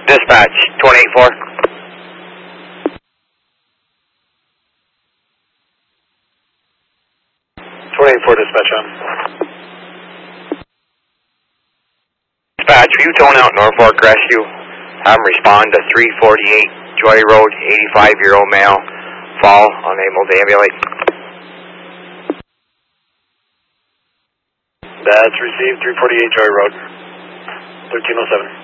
Dispatch, 284. Dispatch on. Dispatch, will you tone out Norfolk Rescue? Have them respond to 348 Joy Road, 85-year-old male, fall, unable to ambulate. That's received, 348 Joy Road, 1307.